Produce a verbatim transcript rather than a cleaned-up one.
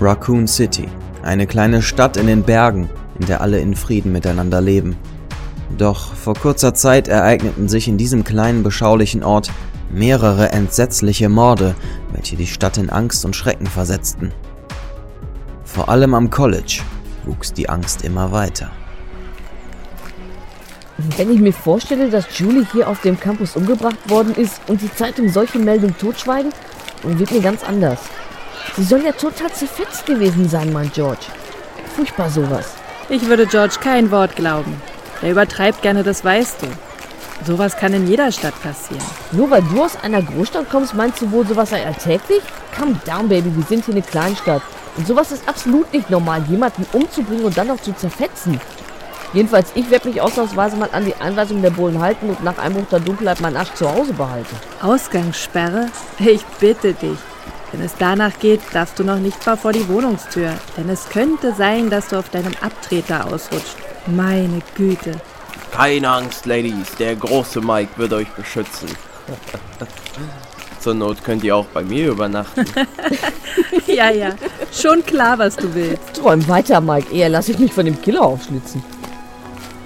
Raccoon City, eine kleine Stadt in den Bergen, in der alle in Frieden miteinander leben. Doch vor kurzer Zeit ereigneten sich in diesem kleinen, beschaulichen Ort mehrere entsetzliche Morde, welche die Stadt in Angst und Schrecken versetzten. Vor allem am College wuchs die Angst immer weiter. Wenn ich mir vorstelle, dass Julie hier auf dem Campus umgebracht worden ist und die Zeitung solche Meldungen totschweigen, dann wird mir ganz anders. Sie soll ja total zerfetzt gewesen sein, mein George. Furchtbar sowas. Ich würde George kein Wort glauben. Er übertreibt gerne, das weißt du. Sowas kann in jeder Stadt passieren. Nur weil du aus einer Großstadt kommst, meinst du wohl, sowas sei alltäglich? Calm down, Baby, wir sind hier eine Kleinstadt. Und sowas ist absolut nicht normal, jemanden umzubringen und dann noch zu zerfetzen. Jedenfalls, ich werde mich ausnahmsweise mal an die Einweisung der Bullen halten und nach Einbruch der Dunkelheit meinen Arsch zu Hause behalten. Ausgangssperre? Ich bitte dich. Wenn es danach geht, darfst du noch nicht mal vor die Wohnungstür. Denn es könnte sein, dass du auf deinem Abtreter ausrutscht. Meine Güte. Keine Angst, Ladies. Der große Mike wird euch beschützen. Zur Not könnt ihr auch bei mir übernachten. Ja, ja. Schon klar, was du willst. Träum weiter, Mike. Eher lasse ich mich von dem Killer aufschlitzen.